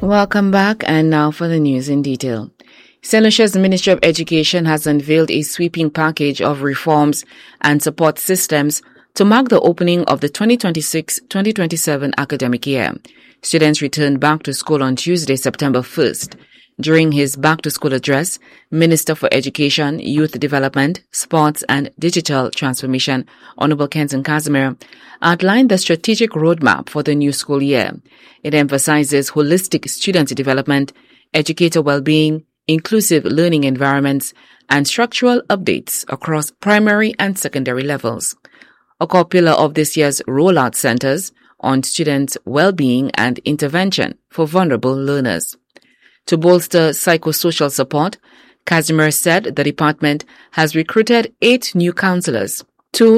Welcome back, and now for the news in detail. St. Lucia's Ministry of Education has unveiled a sweeping package of reforms and support systems to mark the opening of the 2026-2027 academic year. Students returned back to school on Tuesday, September 1st. During his back-to-school address, Minister for Education, Youth Development, Sports and Digital Transformation, Honorable Kenton Casimir, outlined the strategic roadmap for the new school year. It emphasizes holistic student development, educator well-being, inclusive learning environments, and structural updates across primary and secondary levels. A core pillar of this year's rollout centers on student well-being and intervention for vulnerable learners. To bolster psychosocial support, Casimir said the department has recruited 8 new counselors, 2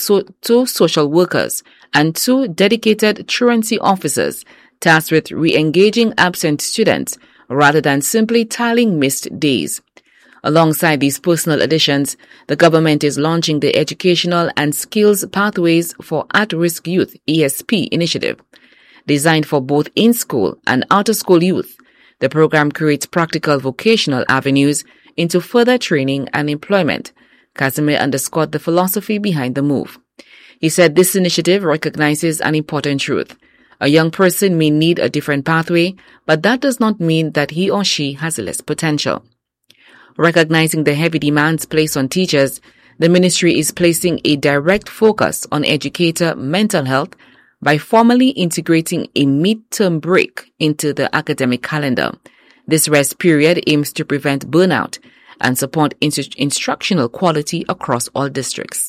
social workers, and 2 dedicated truancy officers tasked with re-engaging absent students rather than simply tallying missed days. Alongside these personal additions, the government is launching the Educational and Skills Pathways for At-Risk Youth ESP initiative. Designed for both in-school and out-of-school youth, the program creates practical vocational avenues into further training and employment. Casimir underscored the philosophy behind the move. He said this initiative recognizes an important truth. A young person may need a different pathway, but that does not mean that he or she has less potential. Recognizing the heavy demands placed on teachers, the ministry is placing a direct focus on educator mental health by formally integrating a mid-term break into the academic calendar. This rest period aims to prevent burnout and support instructional quality across all districts.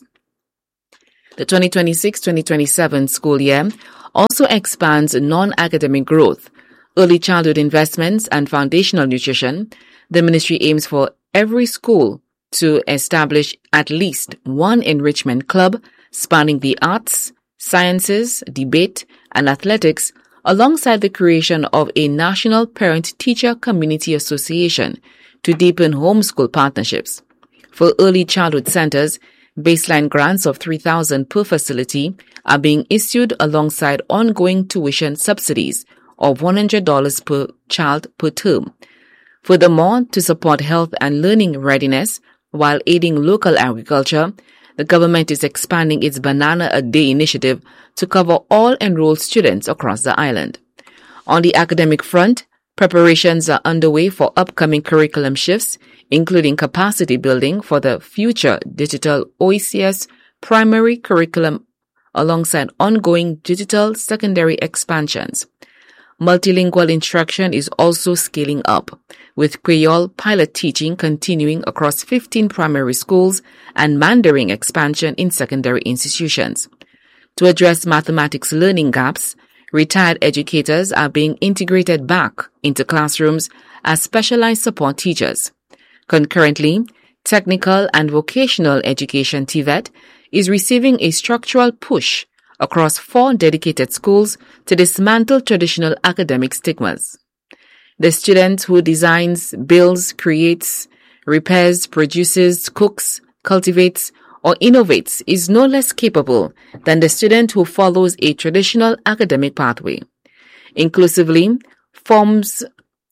The 2026-2027 school year also expands non-academic growth, early childhood investments, and foundational nutrition. The ministry aims for every school to establish at least one enrichment club spanning the arts, sciences, debate, and athletics, alongside the creation of a National Parent-Teacher Community Association to deepen homeschool partnerships. For early childhood centers, baseline grants of $3,000 per facility are being issued alongside ongoing tuition subsidies of $100 per child per term. Furthermore, to support health and learning readiness while aiding local agriculture, the government is expanding its Banana a Day initiative to cover all enrolled students across the island. On the academic front, preparations are underway for upcoming curriculum shifts, including capacity building for the future digital OECS primary curriculum alongside ongoing digital secondary expansions. Multilingual instruction is also scaling up, with Creole pilot teaching continuing across 15 primary schools and Mandarin expansion in secondary institutions. To address mathematics learning gaps, retired educators are being integrated back into classrooms as specialized support teachers. Concurrently, technical and vocational education TVET is receiving a structural push across 4 dedicated schools to dismantle traditional academic stigmas. The student who designs, builds, creates, repairs, produces, cooks, cultivates, or innovates is no less capable than the student who follows a traditional academic pathway. Inclusivity forms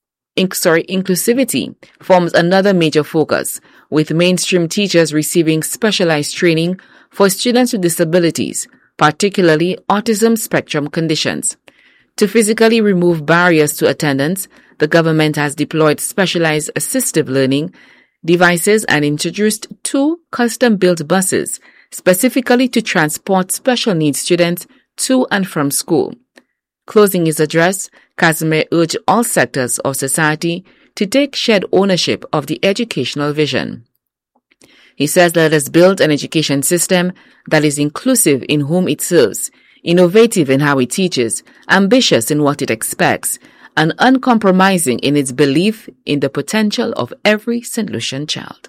another major focus, with mainstream teachers receiving specialized training for students with disabilities, particularly autism spectrum conditions. To physically remove barriers to attendance, the government has deployed specialized assistive learning devices and introduced 2 custom-built buses specifically to transport special needs students to and from school. Closing his address, Casimir urged all sectors of society to take shared ownership of the educational vision. He says, let us build an education system that is inclusive in whom it serves, innovative in how it teaches, ambitious in what it expects, and uncompromising in its belief in the potential of every St. Lucian child.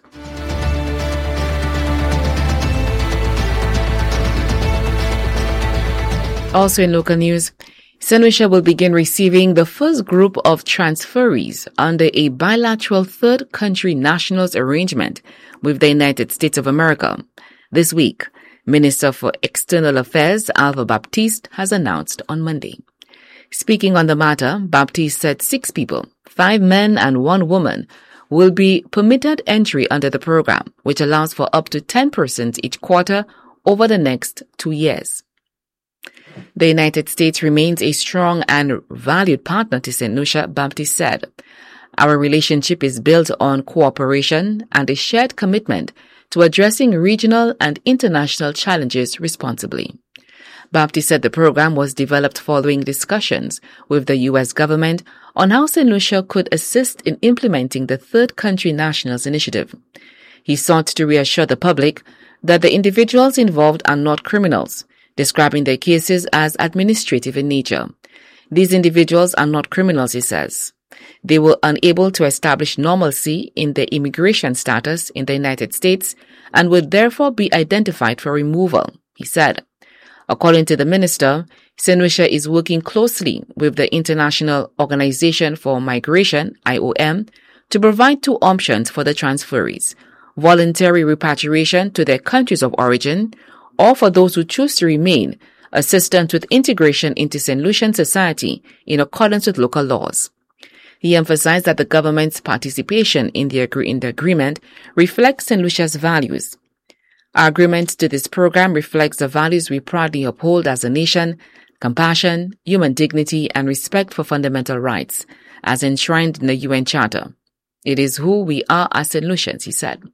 Also in local news, St. Lucia will begin receiving the first group of transferees under a bilateral third country nationals arrangement with the United States of America. This week, Minister for External Affairs Alva Baptiste has announced on Monday. Speaking on the matter, Baptiste said 6 people, 5 men and 1 woman, will be permitted entry under the program, which allows for up to 10 persons each quarter over the next 2 years. The United States remains a strong and valued partner to St. Lucia, Baptiste said. Our relationship is built on cooperation and a shared commitment to addressing regional and international challenges responsibly. Baptiste said the program was developed following discussions with the U.S. government on how St. Lucia could assist in implementing the Third Country Nationals Initiative. He sought to reassure the public that the individuals involved are not criminals, describing their cases as administrative in nature. These individuals are not criminals, he says. They were unable to establish normalcy in their immigration status in the United States and would therefore be identified for removal, he said. According to the minister, St. Lucia is working closely with the International Organization for Migration, IOM, to provide 2 options for the transferees: voluntary repatriation to their countries of origin, or for those who choose to remain, assistance with integration into St. Lucian society in accordance with local laws. He emphasized that the government's participation in the agreement reflects St. Lucia's values. Our agreement to this program reflects the values we proudly uphold as a nation: compassion, human dignity, and respect for fundamental rights, as enshrined in the UN Charter. It is who we are as St. Lucians, he said.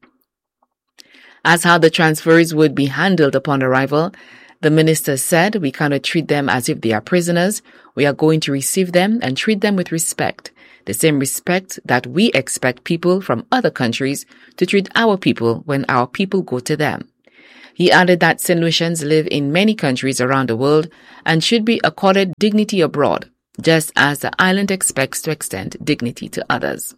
As how the transferees would be handled upon arrival, the minister said, we cannot treat them as if they are prisoners. We are going to receive them and treat them with respect, the same respect that we expect people from other countries to treat our people when our people go to them. He added that St. Lucians live in many countries around the world and should be accorded dignity abroad, just as the island expects to extend dignity to others.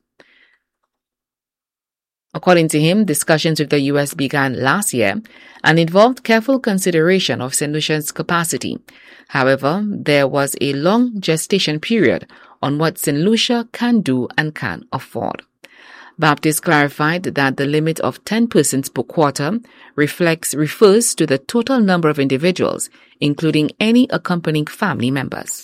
According to him, discussions with the U.S. began last year and involved careful consideration of St. Lucia's capacity. However, there was a long gestation period on what St. Lucia can do and can afford. Baptiste clarified that the limit of 10 persons per quarter refers to the total number of individuals, including any accompanying family members.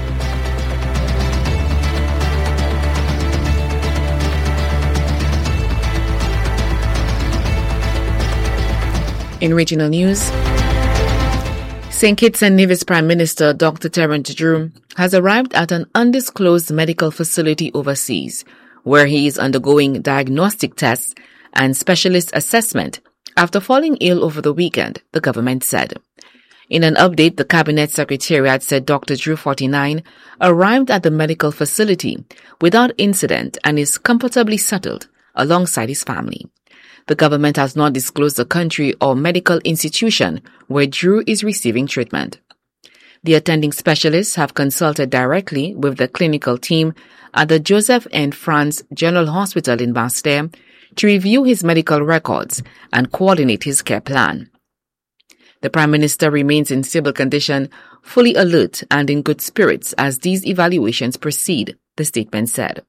In regional news, St. Kitts and Nevis Prime Minister Dr. Terence Drew has arrived at an undisclosed medical facility overseas, where he is undergoing diagnostic tests and specialist assessment after falling ill over the weekend, the government said. In an update, the Cabinet Secretariat said Dr. Drew, 49, arrived at the medical facility without incident and is comfortably settled alongside his family. The government has not disclosed the country or medical institution where Drew is receiving treatment. The attending specialists have consulted directly with the clinical team at the Joseph N. France General Hospital in Basseterre to review his medical records and coordinate his care plan. The Prime Minister remains in stable condition, fully alert and in good spirits as these evaluations proceed, the statement said.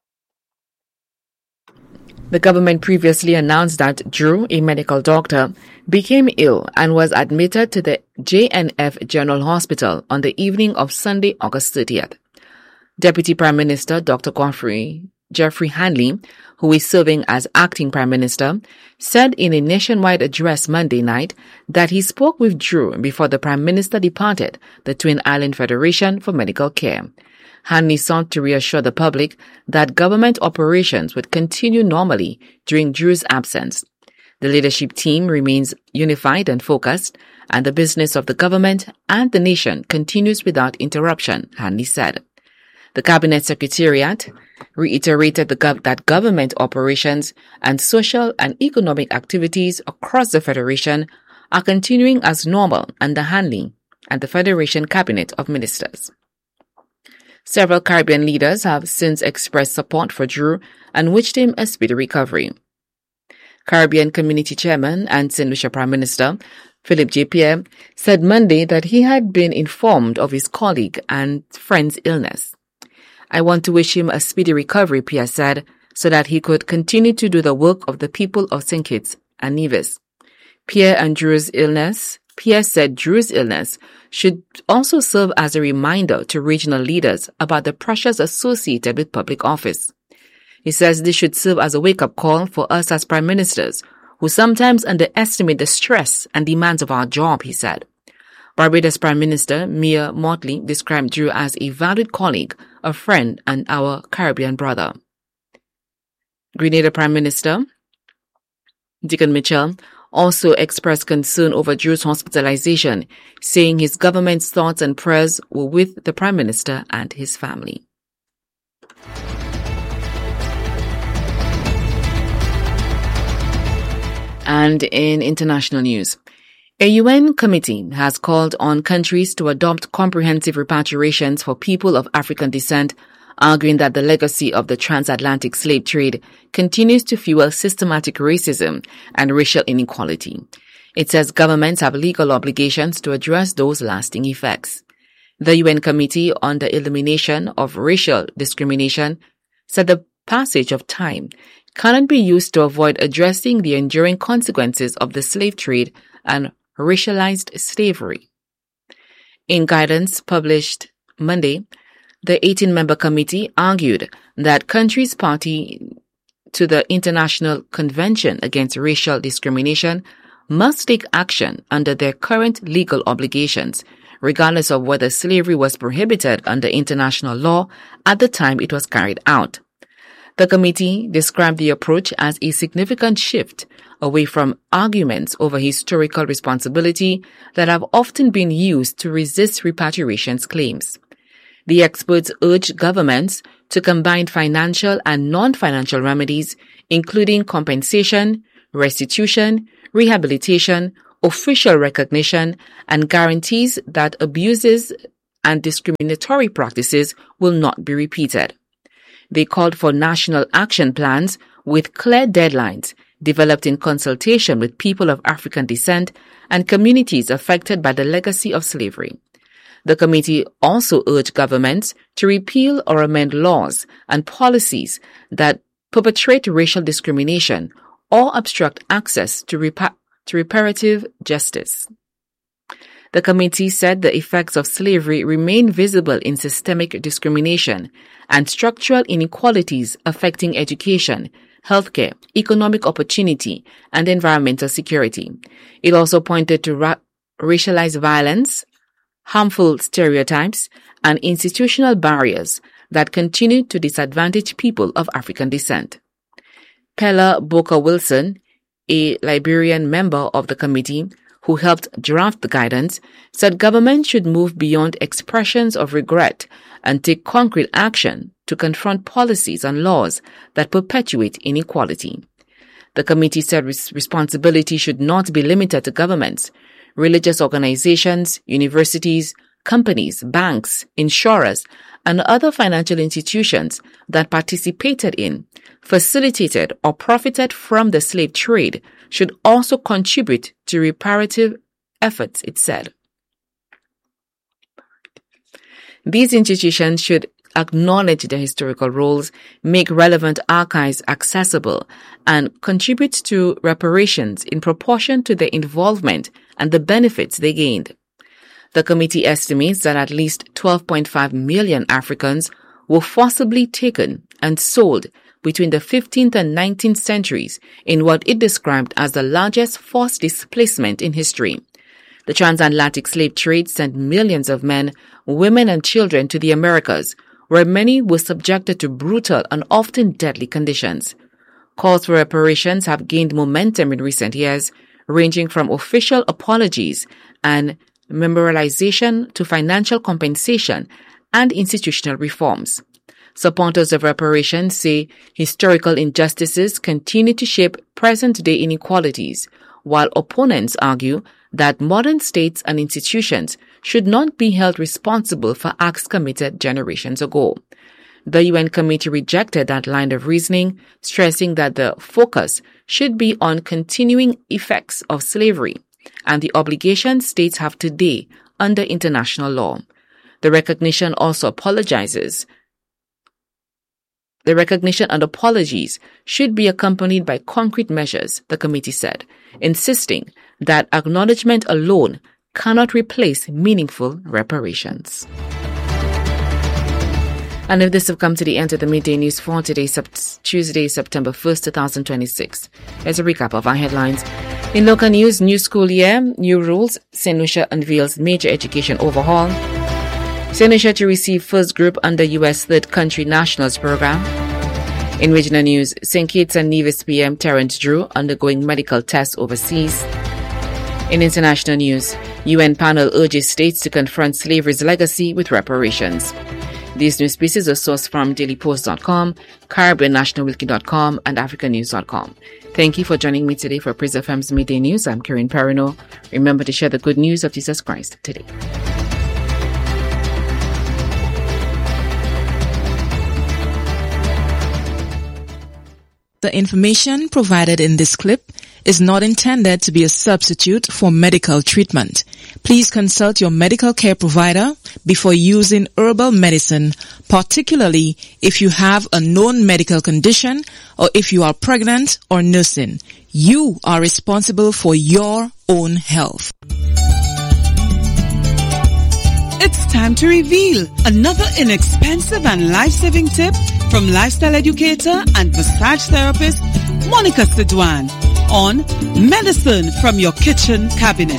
The government previously announced that Drew, a medical doctor, became ill and was admitted to the JNF General Hospital on the evening of Sunday, August 30th. Deputy Prime Minister Dr. Geoffrey Hanley, who is serving as acting Prime Minister, said in a nationwide address Monday night that he spoke with Drew before the Prime Minister departed the Twin Island Federation for medical care. Hanley sought to reassure the public that government operations would continue normally during Drew's absence. The leadership team remains unified and focused, and the business of the government and the nation continues without interruption, Hanley said. The Cabinet Secretariat reiterated that government operations and social and economic activities across the Federation are continuing as normal under Hanley and the Federation Cabinet of Ministers. Several Caribbean leaders have since expressed support for Drew and wished him a speedy recovery. Caribbean Community Chairman and St. Lucia Prime Minister Philip J. Pierre said Monday that he had been informed of his colleague and friend's illness. I want to wish him a speedy recovery, Pierre said, so that he could continue to do the work of the people of St. Kitts and Nevis. Pierre and Drew's illness Pierce said Drew's illness should also serve as a reminder to regional leaders about the pressures associated with public office. He says this should serve as a wake-up call for us as prime ministers, who sometimes underestimate the stress and demands of our job, he said. Barbados Prime Minister Mia Mottley described Drew as a valued colleague, a friend, and our Caribbean brother. Grenada Prime Minister Dickon Mitchell also expressed concern over Drew's hospitalization, saying his government's thoughts and prayers were with the Prime Minister and his family. And in international news, a UN committee has called on countries to adopt comprehensive repatriations for people of African descent, arguing that the legacy of the transatlantic slave trade continues to fuel systematic racism and racial inequality. It says governments have legal obligations to address those lasting effects. The UN Committee on the Elimination of Racial Discrimination said the passage of time cannot be used to avoid addressing the enduring consequences of the slave trade and racialized slavery. In guidance published Monday, the 18-member committee argued that countries party to the International Convention Against Racial Discrimination must take action under their current legal obligations, regardless of whether slavery was prohibited under international law at the time it was carried out. The committee described the approach as a significant shift away from arguments over historical responsibility that have often been used to resist repatriation's claims. The experts urged governments to combine financial and non-financial remedies, including compensation, restitution, rehabilitation, official recognition, and guarantees that abuses and discriminatory practices will not be repeated. They called for national action plans with clear deadlines developed in consultation with people of African descent and communities affected by the legacy of slavery. The committee also urged governments to repeal or amend laws and policies that perpetrate racial discrimination or obstruct access to reparative justice. The committee said the effects of slavery remain visible in systemic discrimination and structural inequalities affecting education, healthcare, economic opportunity, and environmental security. It also pointed to racialized violence, harmful stereotypes, and institutional barriers that continue to disadvantage people of African descent. Pella Booker-Wilson, a Liberian member of the committee who helped draft the guidance, said government should move beyond expressions of regret and take concrete action to confront policies and laws that perpetuate inequality. The committee said responsibility should not be limited to governments. Religious organizations, universities, companies, banks, insurers, and other financial institutions that participated in, facilitated, or profited from the slave trade should also contribute to reparative efforts, it said. These institutions should acknowledge their historical roles, make relevant archives accessible, and contribute to reparations in proportion to their involvement and the benefits they gained. The committee estimates that at least 12.5 million Africans were forcibly taken and sold between the 15th and 19th centuries in what it described as the largest forced displacement in history. The transatlantic slave trade sent millions of men, women, and children to the Americas, where many were subjected to brutal and often deadly conditions. Calls for reparations have gained momentum in recent years, ranging from official apologies and memorialization to financial compensation and institutional reforms. Supporters of reparations say historical injustices continue to shape present-day inequalities, while opponents argue that modern states and institutions should not be held responsible for acts committed generations ago. The UN committee rejected that line of reasoning, stressing that the focus should be on continuing effects of slavery and the obligations states have today under international law. The recognition also apologizes The recognition and apologies should be accompanied by concrete measures, the committee said, insisting that acknowledgement alone cannot replace meaningful reparations. And if this have come to the end of the midday news for today, Tuesday, September 1st, 2026. Here's a recap of our headlines. In local news, new school year, new rules, St. Lucia unveils major education overhaul. St. Lucia to receive first group under U.S. Third Country Nationals Program. In regional news, St. Kitts and Nevis PM Terence Drew undergoing medical tests overseas. In international news, UN panel urges states to confront slavery's legacy with reparations. These news pieces are sourced from dailypost.com, CaribbeanNationalWiki.com, and AfricaNews.com. Thank you for joining me today for Praise FM's Midday News. I'm Karen Perino. Remember to share the good news of Jesus Christ today. The information provided in this clip is not intended to be a substitute for medical treatment. Please consult your medical care provider before using herbal medicine, particularly if you have a known medical condition or if you are pregnant or nursing. You are responsible for your own health. It's time to reveal another inexpensive and life-saving tip from lifestyle educator and massage therapist Monica Sidwan on Medicine from Your Kitchen Cabinet.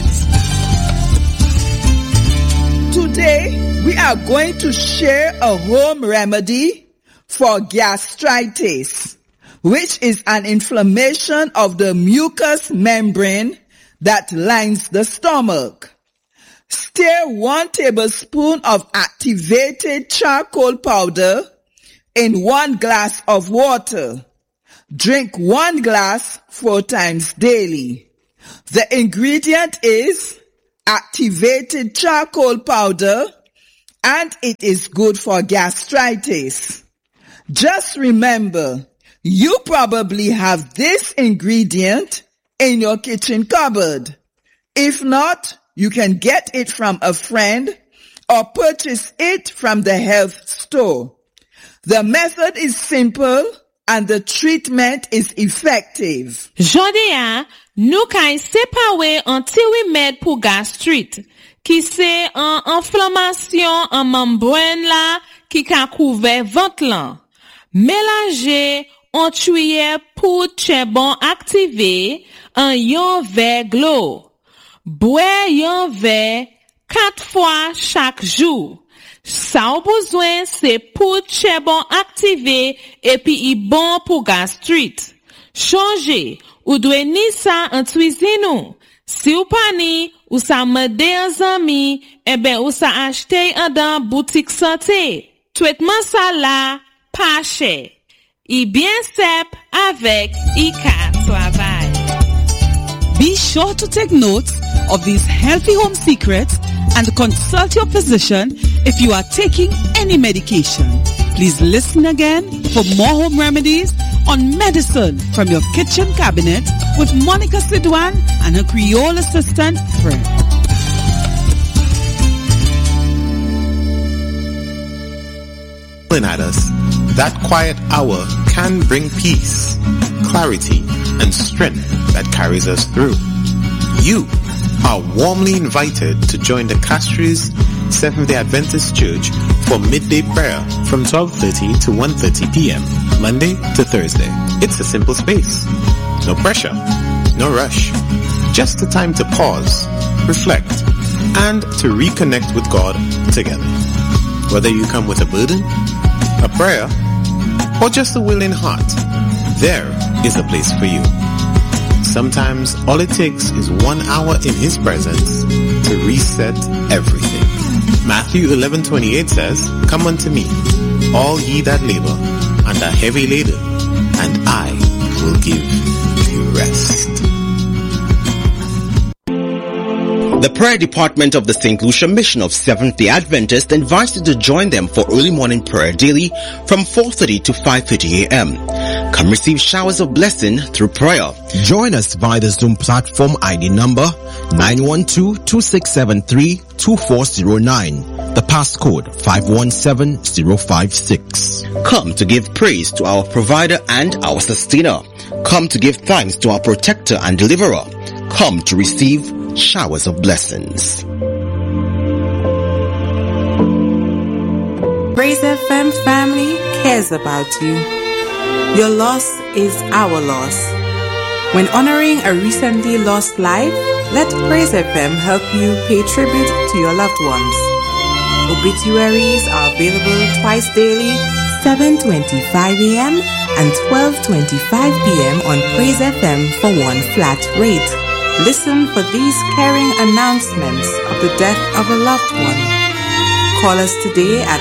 Today, we are going to share a home remedy for gastritis, which is an inflammation of the mucous membrane that lines the stomach. Stir 1 tablespoon of activated charcoal powder in 1 glass of water. Drink 1 glass 4 times daily. The ingredient is activated charcoal powder, and it is good for gastritis. Just remember, you probably have this ingredient in your kitchen cupboard. If not, you can get it from a friend or purchase it from the health store. The method is simple and the treatment is effective. Jodia, nou kay sepawe an tiwimed pou gastrit, ki se an inflammation an membrane la ki ka couvre ventre lan. Mélanger an tuyè pou chebon activé an yon verre glo. Boire yon verre 4 fois chaque jour. Sa ou besoin c'est pour chebon activé et puis y bon pour gastrite. Changer ou dwe ni sa en cuisine ou. Si ou pa ni ou sa mede an zami, ou sa achete en dan boutique santé. Traitement sa la pas cher. Y bien sep avec y ka travail. Be sure to take notes of these healthy home secrets and consult your physician if you are taking any medication. Please listen again for more home remedies on Medicine from Your Kitchen Cabinet with Monica Sidwan and her Creole assistant, Fred. At us, that quiet hour can bring peace, clarity, and strength that carries us through. You are warmly invited to join the Castries Seventh-day Adventist Church for midday prayer from 12:30 to 1:30 p.m. Monday to Thursday. It's a simple space. No pressure, no rush. Just a time to pause, reflect, and to reconnect with God together. Whether you come with a burden, a prayer, or just a willing heart, there is a place for you. Sometimes all it takes is 1 hour in His presence to reset everything. Matthew 11:28 says, "Come unto me, all ye that labor and are heavy laden, and I will give you rest." The prayer department of the St. Lucia Mission of Seventh-day Adventist invites you to join them for early morning prayer daily from 4:30 to 5:30 a.m. Come receive showers of blessing through prayer. Join us via the Zoom platform ID number 912-2673-2409 The passcode 517056. Come to give praise to our provider and our sustainer. Come to give thanks to our protector and deliverer. Come to receive showers of blessings. Praise FM family cares about you. Your loss is our loss. When honoring a recently lost life, let Praise FM help you pay tribute to your loved ones. Obituaries are available twice daily, 7:25 a.m. and 12:25 p.m. on Praise FM for one flat rate. Listen for these caring announcements of the death of a loved one. Call us today at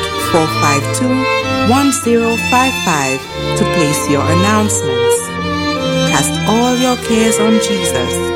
452-1055 to place your announcements. Cast all your cares on Jesus.